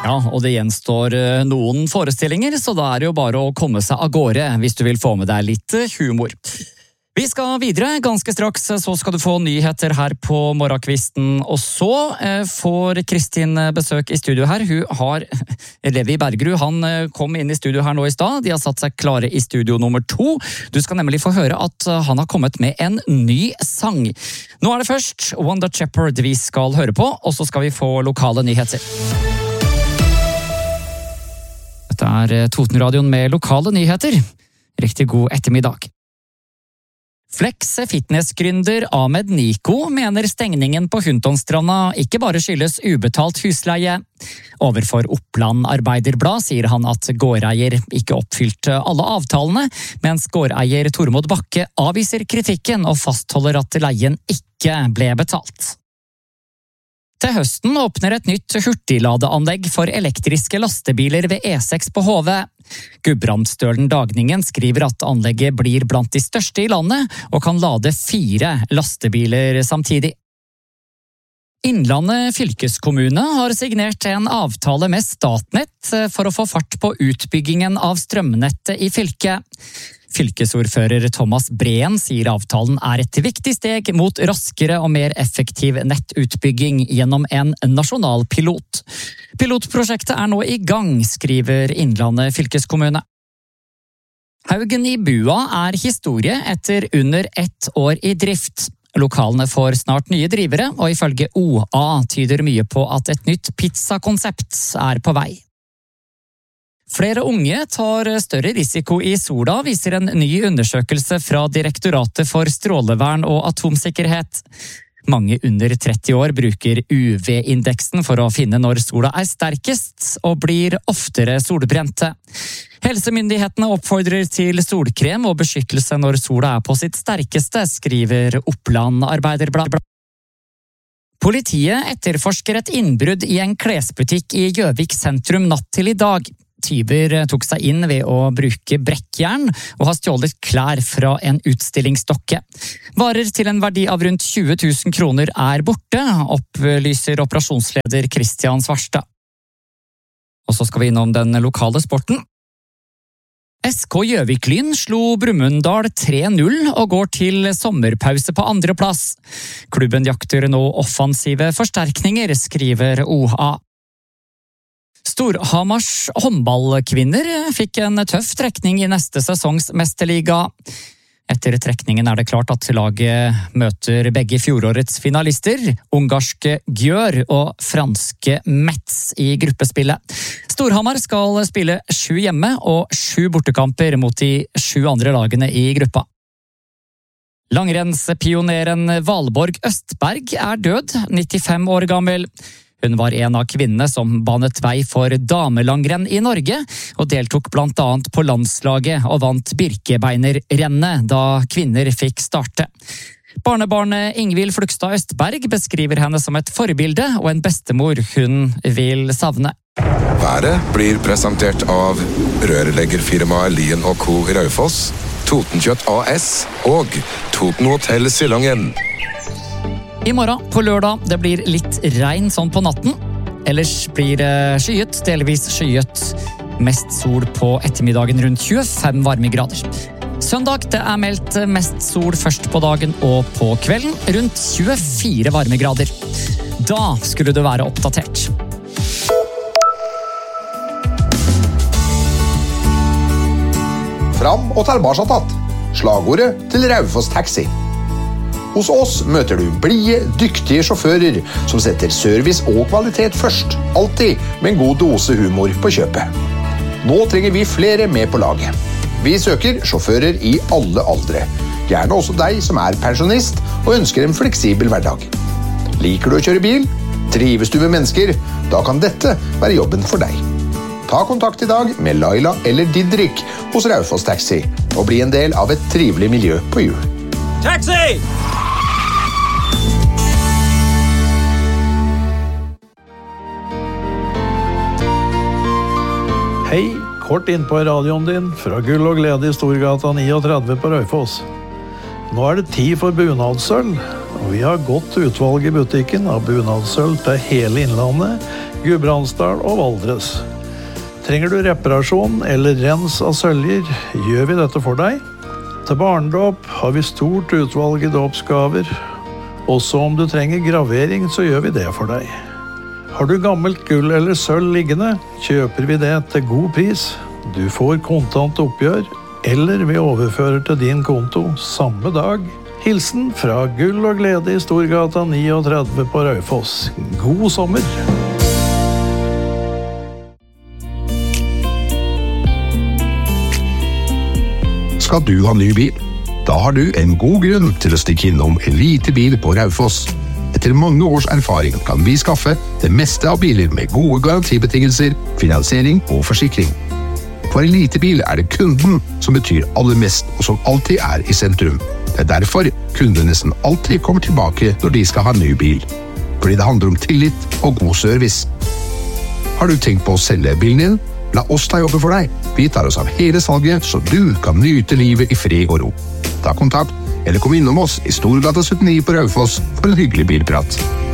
Ja, og det gjenstår noen forestillinger, så da det jo bare å komme seg av gårde hvis du vil få med deg litt humor. Vi skal videre, ganske straks så skal du få nyheter her på morgenkvisten, og så får Kristin besøk i studio her. Hun har Levi Bergerud, han kom inn i studio her nå i stad, de har satt seg klare i studio nummer 2. Du skal nemlig få høre at han har kommet med en ny sang. Nå det først Wanda Shepherd vi skal høre på, og så skal vi få lokale nyheter. Dette Totenradioen med lokale nyheter. Riktig god ettermiddag. Flex fitnessgründer Ahmed Niko mener stengningen på Huntonstranda ikke bare skyldes ubetalt husleie. Overfor Oppland Arbeiderblad sier han at gårdeier ikke oppfylte alle avtalene, mens gårdeier Tormod Bakke avviser kritikken og fastholder at leien ikke ble betalt. Til høsten åpner et nytt hurtigladeanlegg for elektriske lastebiler ved E6 på HV. Gudbrandsdølen Dagningen skriver at anlegget blir blant de største i landet og kan lade 4 lastebiler samtidig. Innlandet fylkeskommune har signert en avtale med Statnett for å få fart på utbyggingen av strømnettet i fylket. Fylkesordfører Thomas Breen sier avtalen et viktig steg mot raskere og mer effektiv nettutbygging gjennom en nasjonal pilot. Pilotprosjektet nå i gang, skriver Innlandet fylkeskommune. Haugen i Bua historie etter under 1 år i drift. Lokalene får snart nye drivere, og ifølge OA tyder mye på at et nytt pizzakonsept på vei. Flere unge tar større risiko i sola, viser en ny undersøkelse fra Direktoratet for strålevern og atomsikkerhet. Mange under 30 år bruker UV-indeksen for å finne når sola sterkest, og blir oftere solbrente. Helsemyndighetene oppfordrer til solkrem og beskyttelse når sola på sitt sterkeste, skriver Oppland Arbeiderblad. Politiet etterforsker et innbrudd i en klesbutikk i Gjøvik sentrum natt til i dag. Tyver tok seg inn ved å bruke brekkjern og har stjålet klær fra en utstillingsdokke. Varer til en verdi av rundt 20 000 kroner borte, opplyser operasjonsleder Kristian Svarstad. Og så skal vi innom den lokale sporten. SK Gjøvik-Lyn slo Brumunddal 3-0 og går til sommerpause på 2. plass. Klubben jakter nå offensive forsterkninger, skriver OA. Storhamars håndballkvinner fikk en tøff trekning i neste sesongs mesterliga. Etter trekningen det klart at laget møter begge fjorårets finalister, ungarske Gjør og franske Metz i gruppespillet. Storhamar skal spille 7 hjemme og 7 bortekamper mot de 7 andre lagene i gruppa. Langrennspioneren Valborg Østberg død, 95 år gammel. Hun var en av kvinnene som banet vei for damelangrenn i Norge, og deltok blant annet på landslaget og vant Birkebeinerrennet da kvinner fikk starte. Barnebarnet Ingvild Flugstad Østberg beskriver henne som et forbilde og en bestemor hun vil savne. Været blir presentert av rørleggerfirmaet Lien & Co. i Raufoss, Totenkjøtt AS og Toten Hotel Silangen. I morgen på lørdag, det blir litt regn sånn på natten. Ellers blir det skyet, delvis skyet. Mest sol på ettermiddagen rundt 25 varmegrader. Søndag, det meldt mest sol først på dagen og på kvelden, rundt 24 varmegrader. Da skulle du være oppdatert. Fram og tilbake tatt. Slagordet til Raufoss Taxi. Hos oss møter du blide, dyktige sjåfører som setter service og kvalitet først, alltid med en god dose humor på kjøpet. Nå trenger vi flere med på laget. Vi søker sjåfører i alle aldre, gjerne også deg som pensjonist og ønsker en fleksibel hverdag. Liker du å kjøre bil? Trives du med mennesker? Da kan dette være jobben for deg. Ta kontakt i dag med Laila eller Didrik hos Raufoss Taxi og bli en del av et trivelig miljø på hjul. Taxi! Hei, kort inn på radioen din fra Gull og Glede i Storgata 39 på Raufoss. Nå det tid for bunadsøl, og vi har godt utvalg i butikken av bunadsøl til hele innlandet, Gudbrandsdal og Valdres. Trenger du reparasjon eller rens av søljer, gjør vi dette for deg. Til barndåp har vi stort utvalg i dåpsgaver. Også om du trenger gravering, så gjør vi det for deg. Har du gammelt gull eller sølv liggende, kjøper vi det til god pris. Du får kontant oppgjør, eller vi overfører til din konto samme dag. Hilsen fra Gull og Glede i Storgata 39 på Raufoss. God sommer! Skal du ha ny bil? Da har du en god grunn til å stikke innom Elite Bil på Raufoss. Etter mange års erfaring kan vi skaffe det meste av biler med gode garantibetingelser, finansiering og forsikring. For Elite Bil er det kunden som betyr aller mest, og som alltid er i sentrum. Det er derfor kundene nesten alltid kommer tilbake når de skal ha ny bil. Fordi det handler om tillit og god service. Har du tenkt på å selge bilen din? La oss ta jobben for deg. Vi tar oss av hele salget, så du kan nyte livet i fred og ro. Ta kontakt, eller kom innom oss i Storgata 79 på Raufoss for en hyggelig bilprat.